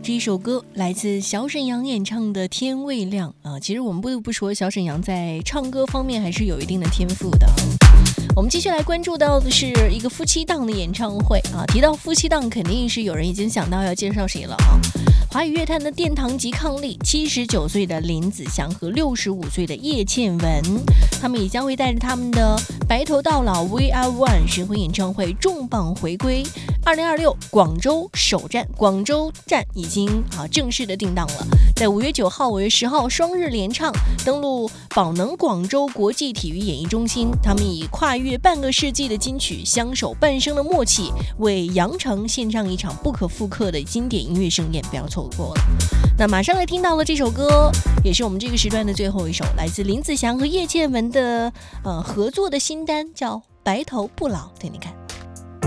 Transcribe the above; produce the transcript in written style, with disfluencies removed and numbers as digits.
这一首歌来自小沈阳演唱的《天未亮》啊，其实我们不得不说，小沈阳在唱歌方面还是有一定的天赋的。我们继续来关注到的是一个夫妻档的演唱会啊，提到夫妻档，肯定是有人已经想到要介绍谁了啊。华语乐坛的殿堂级伉俪，79岁的林子祥和65岁的叶倩文，他们也将会带着他们的白头到老 We Are One 巡回演唱会重磅回归。2026广州首站，广州站已经正式的定档了，在5月9号、5月10号双日连唱，登陆宝能广州国际体育演艺中心。他们以跨越半个世纪的金曲，相守半生的默契，为羊城献唱一场不可复刻的经典音乐盛宴，不要错过了。那马上来听到了这首歌，也是我们这个时段的最后一首，来自林子祥和叶倩文的合作的新单，叫《白头不老》，听听看。